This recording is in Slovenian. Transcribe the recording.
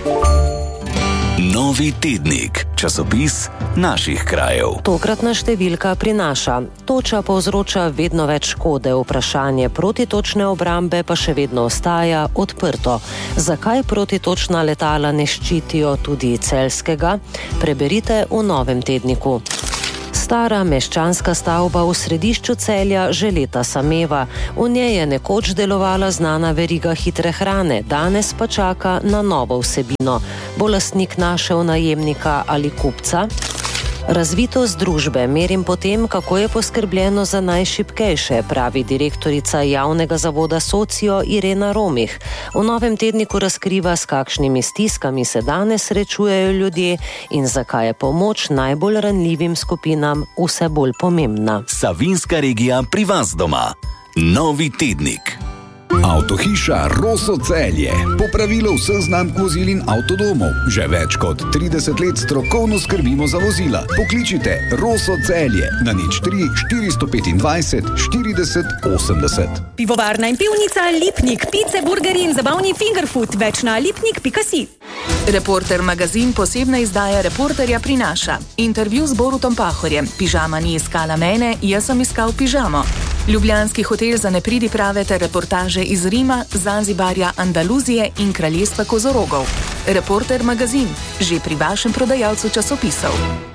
Novi tednik, časopis naših krajev. Tokratna številka prinaša: toča povzroča vedno več škode, vprašanje protitočne obrambe pa še vedno ostaja odprto. Zakaj protitočna letala ne ščitijo tudi celjskega? Preberite v novem tedniku. Stara meščanska stavba v središču Celja že leta sameva. V njej je nekoč delovala znana veriga hitre hrane, danes pa čaka na novo vsebino. Bo lastnik našel najemnika ali kupca? Razvitost družbe merim po tem, kako je poskrbljeno za najšibkejše, pravi direktorica javnega zavoda Socio Irena Romih. V novem tedniku razkriva, s kakšnimi stiskami se danes srečujejo ljudje in zakaj je pomoč najbolj ranljivim skupinam vse bolj pomembna. Savinjska regija pri vas doma. Novi tednik. Avtohiša Roso Celje. Popravilo vseh znamk vozil in avtodomov. Že več kot 30 let strokovno skrbimo za vozila. Pokličite Roso Celje na 03 425 40 80. Pivovarna in pivnica Lipnik, pice, burgeri in zabavni fingerfood, več na lipnik.si. Reporter magazin posebna izdaja Reporterja prinaša. Intervju z Borutom Pahorjem. Pižama ni iskala mene, jaz sem iskal pižamo. Ljubljanski hotel za nepridiprave ter reportaže iz Rima, Zanzibarja, Andaluzije in kraljestva kozorogov. Reporter magazin, že pri vašem prodajalcu časopisov.